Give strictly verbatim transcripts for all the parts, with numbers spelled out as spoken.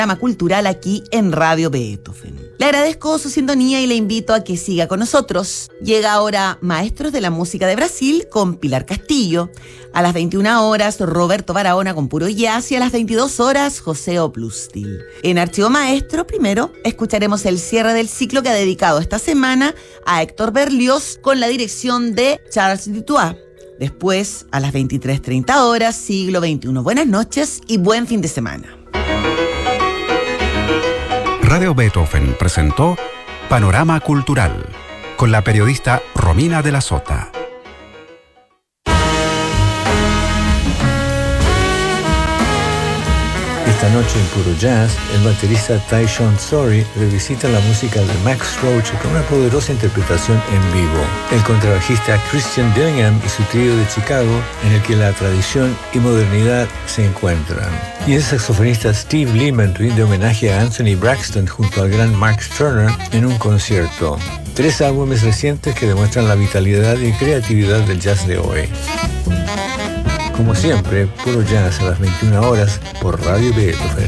Programa cultural aquí en Radio Beethoven. Le agradezco su sintonía y le invito a que siga con nosotros. Llega ahora Maestros de la Música de Brasil con Pilar Castillo. A las veintiuna horas, Roberto Barahona con puro jazz y a las veintidós horas, José Oplustil. En Archivo Maestro, primero, escucharemos el cierre del ciclo que ha dedicado esta semana a Héctor Berlioz con la dirección de Charles Dutoit. Después, a las veintitrés treinta horas, Siglo veintiuno. Buenas noches y buen fin de semana. Radio Beethoven presentó Panorama Cultural con la periodista Romina de la Sota. Esta noche en Puro Jazz, el baterista Tyshawn Sorey revisita la música de Max Roach con una poderosa interpretación en vivo. El contrabajista Christian Dillingham y su trío de Chicago, en el que la tradición y modernidad se encuentran. Y el saxofonista Steve Lehman rinde homenaje a Anthony Braxton junto al gran Max Turner en un concierto. Tres álbumes recientes que demuestran la vitalidad y creatividad del jazz de hoy. Como siempre, Puro Jazz a las veintiuna horas por Radio Beethoven.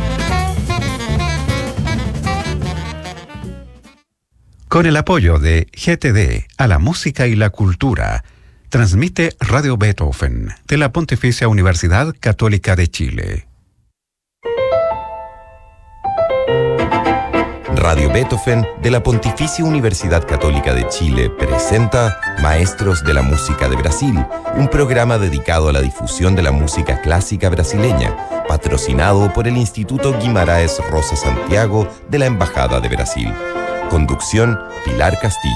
Con el apoyo de G T D a la música y la cultura, transmite Radio Beethoven de la Pontificia Universidad Católica de Chile. Radio Beethoven de la Pontificia Universidad Católica de Chile presenta Maestros de la Música de Brasil, un programa dedicado a la difusión de la música clásica brasileña, patrocinado por el Instituto Guimarães Rosa Santiago de la Embajada de Brasil. Conducción, Pilar Castillo.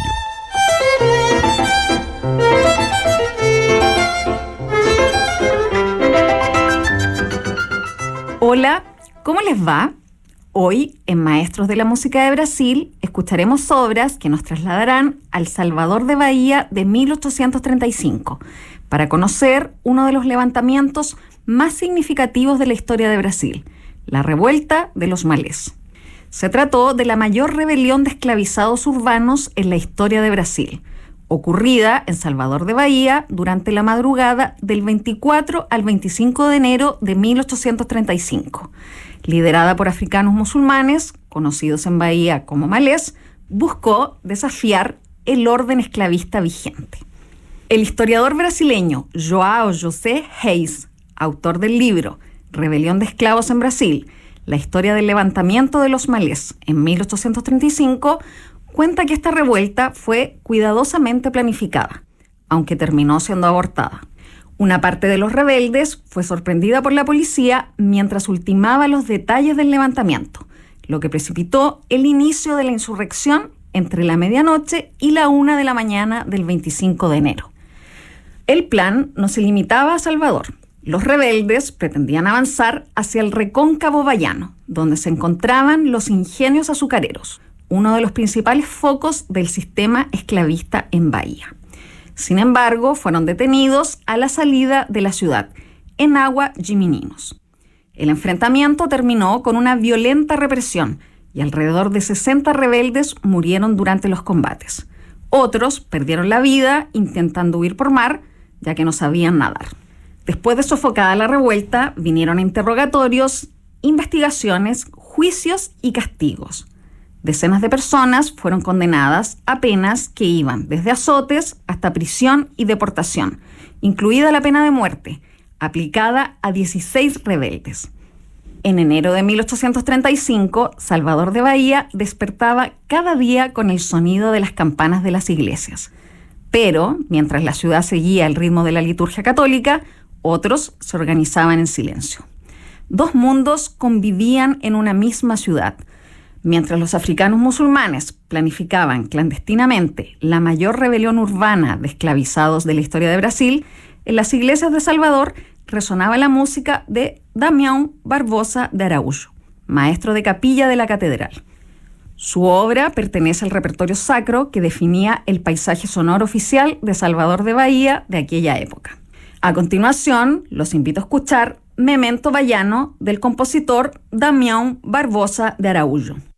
Hola, ¿cómo les va? Hoy, en Maestros de la Música de Brasil, escucharemos obras que nos trasladarán al Salvador de Bahía de mil ochocientos treinta y cinco, para conocer uno de los levantamientos más significativos de la historia de Brasil, la Revuelta de los Malés. Se trató de la mayor rebelión de esclavizados urbanos en la historia de Brasil, ocurrida en Salvador de Bahía durante la madrugada del veinticuatro al veinticinco de enero de mil ochocientos treinta y cinco. Liderada por africanos musulmanes, conocidos en Bahía como malés, buscó desafiar el orden esclavista vigente. El historiador brasileño João José Reis, autor del libro Rebelión de Esclavos en Brasil, la historia del levantamiento de los malés en mil ochocientos treinta y cinco, cuenta que esta revuelta fue cuidadosamente planificada, aunque terminó siendo abortada. Una parte de los rebeldes fue sorprendida por la policía mientras ultimaba los detalles del levantamiento, lo que precipitó el inicio de la insurrección entre la medianoche y la una de la mañana del veinticinco de enero. El plan no se limitaba a Salvador. Los rebeldes pretendían avanzar hacia el recóncavo bahiano, donde se encontraban los ingenios azucareros, uno de los principales focos del sistema esclavista en Bahía. Sin embargo, fueron detenidos a la salida de la ciudad, en Agua Gimininos. El enfrentamiento terminó con una violenta represión y alrededor de sesenta rebeldes murieron durante los combates. Otros perdieron la vida intentando huir por mar, ya que no sabían nadar. Después de sofocada la revuelta, vinieron interrogatorios, investigaciones, juicios y castigos. Decenas de personas fueron condenadas a penas que iban desde azotes hasta prisión y deportación, incluida la pena de muerte, aplicada a dieciséis rebeldes. En enero de mil ochocientos treinta y cinco, Salvador de Bahía despertaba cada día con el sonido de las campanas de las iglesias. Pero, mientras la ciudad seguía el ritmo de la liturgia católica, otros se organizaban en silencio. Dos mundos convivían en una misma ciudad. Mientras los africanos musulmanes planificaban clandestinamente la mayor rebelión urbana de esclavizados de la historia de Brasil, en las iglesias de Salvador resonaba la música de Damião Barbosa de Araújo, maestro de capilla de la catedral. Su obra pertenece al repertorio sacro que definía el paisaje sonoro oficial de Salvador de Bahía de aquella época. A continuación, los invito a escuchar Memento Baiano del compositor Damião Barbosa de Araújo.